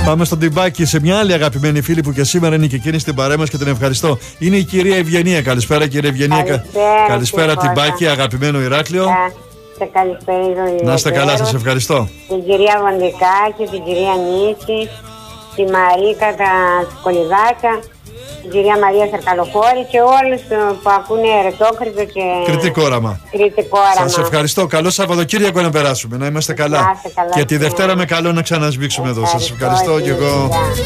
Πάμε στον Τιμπάκη, σε μια άλλη αγαπημένη φίλη που και σήμερα είναι και εκείνη στην παρέα μας και την ευχαριστώ. Είναι η κυρία Ευγενία. Καλησπέρα, κυρία Ευγενία. Καλησπέρα, Τιμπάκη, αγαπημένο Ηράκλειο. Σε καλησπέρα. Να είστε καλά, σας ευχαριστώ. Την κυρία Βοντικάκη, την κυρία Νίκη, τη Μαρίκα τα Σκολιδάκα, την κυρία Μαρία Σαρκαλοχώρη και όλους που ακούνε Ερετόκριτο και Κρητικό όραμα. Σας ευχαριστώ. Καλό Σαββατοκύριακο να περάσουμε, να είμαστε καλά. Και τη Δευτέρα με καλό να ξανασβήξουμε εδώ. Σας ευχαριστώ και εγώ.